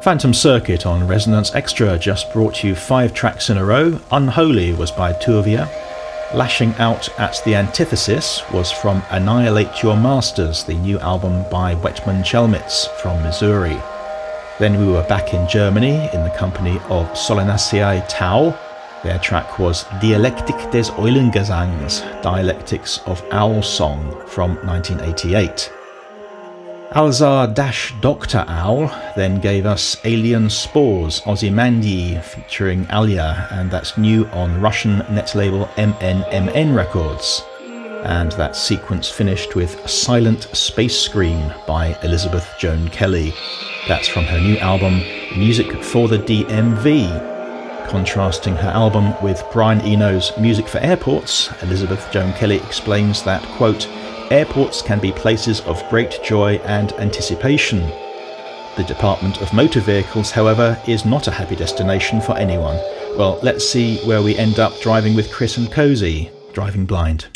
Phantom Circuit on Resonance Extra just brought you 5 tracks in a row. Unholy was by Tuvia. Lashing Out at the Antithesis was from Annihilate Your Masters, the new album by Wetman Chelmitz from Missouri. Then we were back in Germany in the company of Solanaceae Tau. Their track was Dialektik des Eulengesangs, Dialectics of Owl Song from 1988. Alzar-Dr. Owl then gave us Alien Spores, Ozymandias featuring Alia, and that's new on Russian net label MNMN Records. And that sequence finished with Silent Space Scream by Elizabeth Joan Kelly. That's from her new album Music for the DMV. Contrasting her album with Brian Eno's Music for Airports, Elizabeth Joan Kelly explains that, quote, airports can be places of great joy and anticipation. The Department of Motor Vehicles, however, is not a happy destination for anyone. Well, let's see where we end up driving with Chris and Cozy, Driving Blind.